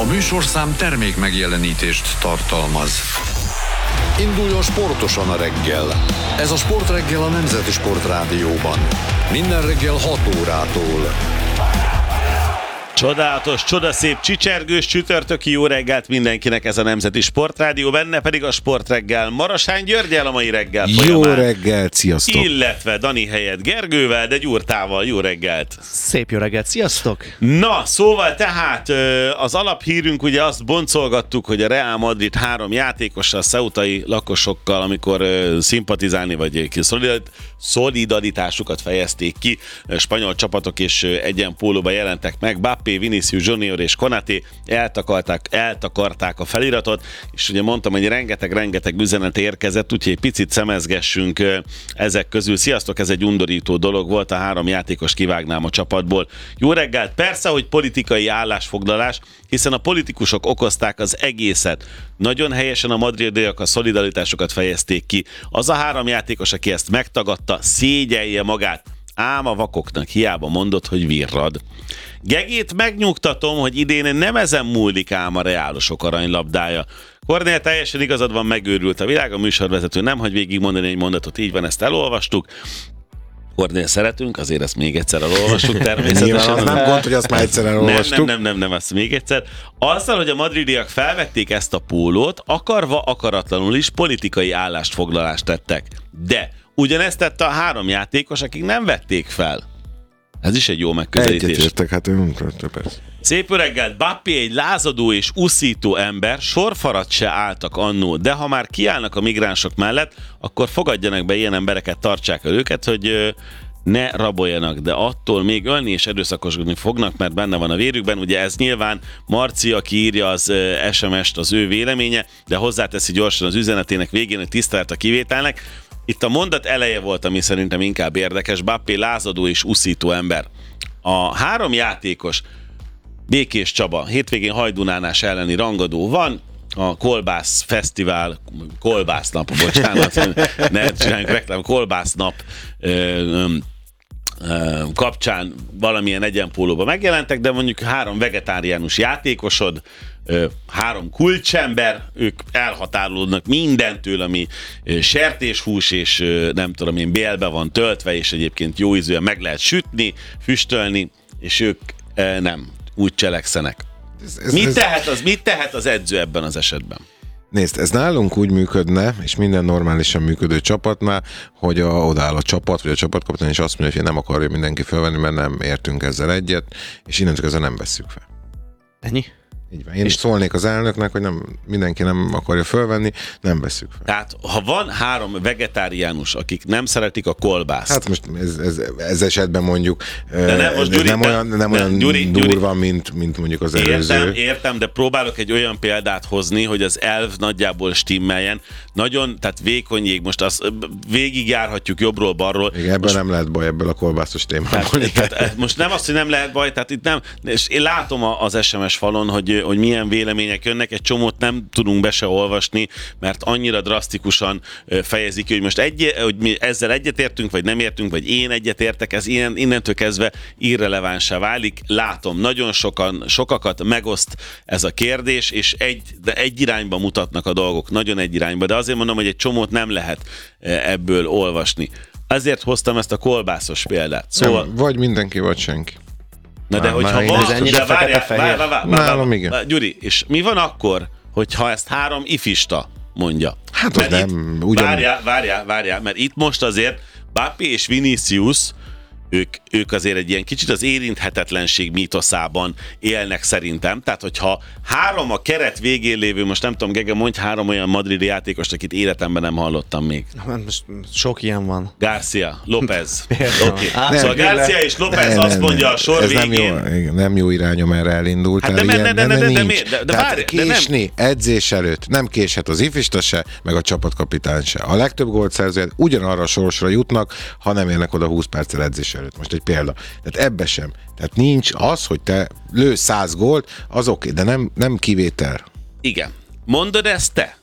A műsorszám termék megjelenítést tartalmaz. Induljon sportosan a reggel. Ez a Sportreggel a Nemzeti Sportrádióban. Minden reggel 6 órától. Csodálatos, csodaszép, csicsergős csütörtöki jó reggelt mindenkinek, ez a Nemzeti Sportrádió, benne pedig a Sportreggel Marosán Györgyel a mai reggel folyamán. Jó reggelt, sziasztok! Illetve Dani helyett Gergővel, de Gyurtával, jó reggelt! Szép jó reggelt, sziasztok! Na, szóval tehát az alaphírünk, ugye azt boncolgattuk, hogy a Real Madrid 3 játékossal, szeutai lakosokkal, amikor szimpatizálni vagy szolidaritásukat fejezték ki, spanyol csapatok és egyenpólóba jelentek meg, Mbappé, Vinicius Junior és Konaté eltakarták a feliratot, és ugye mondtam, hogy rengeteg üzenet érkezett, úgyhogy egy picit szemezgessünk ezek közül. Sziasztok, ez egy undorító dolog volt, a 3 játékos kivágnám a csapatból. Jó reggelt, persze, hogy politikai állásfoglalás, hiszen a politikusok okozták az egészet. Nagyon helyesen a madridiak a szolidaritásokat fejezték ki. Az a 3 játékos, aki ezt megtagadta, szégyelje magát. Ám a vakoknak hiába mondott, hogy virrad. Gegét megnyugtatom, hogy idén nem ezen múlik ám a reálosok aranylabdája. Kornél, teljesen igazad van, megőrült a világ, a műsorvezető nem hagy végigmondani egy mondatot, így van, ezt elolvastuk. Kornél szeretünk, azért ezt még egyszer elolvassuk természetesen. Nyilván, nem gond, hogy azt már egyszer elolvastuk. Nem, ezt még egyszer. Azzal, hogy a madridiak felvették ezt a pólót, akarva akaratlanul is politikai állásfoglalást tettek. De ugyanezt tette a 3 játékos, akik nem vették fel. Ez is egy jó megközelítés. Egyetértek, hát persze. Szép reggelt, Mbappé egy lázadó és uszító ember, sorfarat se álltak annó, de ha már kiállnak a migránsok mellett, akkor fogadjanak be ilyen embereket, tartsák el őket, hogy ne raboljanak, de attól még ölni és erőszakoskodni fognak, mert benne van a vérükben. Ugye ez nyilván Marci, aki írja az SMS-t, az ő véleménye, de hozzáteszi gyorsan az üzenetének végén, hogy tisztelt a kivételnek. Itt a mondat eleje volt, ami szerintem inkább érdekes. Mbappé lázadó és uszító ember. A 3 játékos, Békés Csaba, hétvégén Hajdunánás elleni rangadó van, a Kolbász Fesztivál, Kolbásznap, bocsánat, ne csináljunk reklám, Kolbásznap kapcsán valamilyen egyenpólóba megjelentek, de mondjuk 3 vegetáriánus játékosod, 3 kulcsember, ők elhatárolódnak mindentől, ami sertéshús és nem tudom én, bélbe van töltve, és egyébként jó ízűen meg lehet sütni, füstölni, és ők nem úgy cselekszenek. Mit tehet az edző ebben az esetben? Nézd, ez nálunk úgy működne, és minden normálisan működő csapatnál, hogy odaáll a csapat, vagy a csapatkapitány, és azt mondja, hogy nem akarja mindenki felvenni, mert nem értünk ezzel egyet, és innentől ezzel nem vesszük fel. Ennyi? Így van. Én is szólnék az elnöknek, hogy mindenki nem akarja fölvenni, nem vesszük fel. Tehát, ha van 3 vegetáriánus, akik nem szeretik a kolbászt. Hát most ez esetben mondjuk de nem, most Gyuri, nem olyan durva, mint mondjuk az előző. Értem, de próbálok egy olyan példát hozni, hogy az elv nagyjából stimmeljen. Nagyon, tehát vékony jég, most azt végigjárhatjuk jobbról-balról. Ebből nem lehet baj, ebből a kolbászos témából. Tehát most nem azt, hogy nem lehet baj, tehát itt nem, és én látom az SMS falon, hogy milyen vélemények jönnek, egy csomót nem tudunk be se olvasni, mert annyira drasztikusan fejezik ki, hogy most hogy mi ezzel egyetértünk, vagy nem értünk, vagy én egyetértek, ez innentől kezdve irrelevánsá válik. Látom, nagyon sokakat megoszt ez a kérdés, és egy irányba mutatnak a dolgok, nagyon egy irányba, de azért mondom, hogy egy csomót nem lehet ebből olvasni. Ezért hoztam ezt a kolbászos példát. Szóval... Nem, vagy mindenki, vagy senki. Na de hogyha van, de várjál, Gyuri, és mi van akkor, hogyha ezt 3 ifista mondja? Hát az nem ugyan... Várjál, mert itt most azért Mbappé és Vinicius, ők azért egy ilyen kicsit az érinthetetlenség mítoszában élnek szerintem. Tehát, hogyha 3 a keret végén lévő, most nem tudom, Gege, mondj 3 olyan madridi játékost, akit életemben nem hallottam még. Most sok ilyen van. Garcia, López. Okay. Szóval Garcia és López azt mondja a sor végén. Nem jó irányom, erre elindult. Hát de várj, késni edzés előtt nem késhet az ifista se, meg a csapatkapitány se. A legtöbb gólt szerzőt ugyanarra a sorsra jutnak, ha nem érnek oda 20 perccel edzés előtt. Most egy példa. Tehát ebbe sem. Tehát nincs az, hogy te lősz 100 gólt, az oké, de nem kivétel. Igen. Mondod ezt te,